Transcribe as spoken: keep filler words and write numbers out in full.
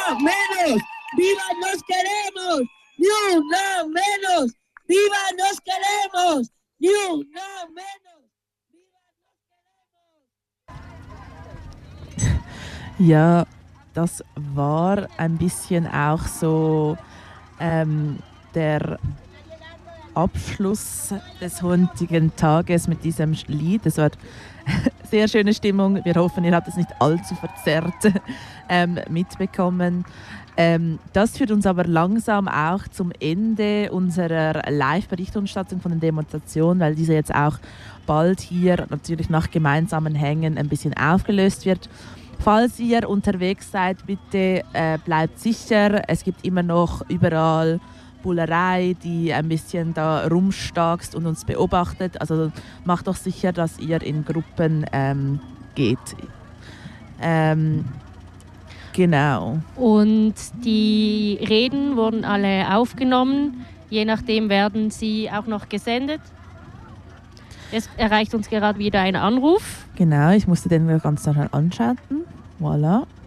una menos! ¡Viva nos queremos! ¡Ni una menos! ¡Viva nos queremos! ¡Ni una menos! Ja, das war ein bisschen auch so ähm, der Abschluss des heutigen Tages mit diesem Lied. Es war sehr schöne Stimmung. Wir hoffen, ihr habt es nicht allzu verzerrt ähm, mitbekommen. Ähm, das führt uns aber langsam auch zum Ende unserer Live-Berichterstattung von den Demonstrationen, weil diese jetzt auch bald hier natürlich nach gemeinsamen Hängen ein bisschen aufgelöst wird. Falls ihr unterwegs seid, bitte äh, bleibt sicher. Es gibt immer noch überall Bullerei, die ein bisschen da rumstarkst und uns beobachtet. Also macht doch sicher, dass ihr in Gruppen ähm, geht. Ähm, genau. Und die Reden wurden alle aufgenommen. Je nachdem werden sie auch noch gesendet. Es erreicht uns gerade wieder ein Anruf. Genau, ich musste den ganz schnell anschalten. Voilà.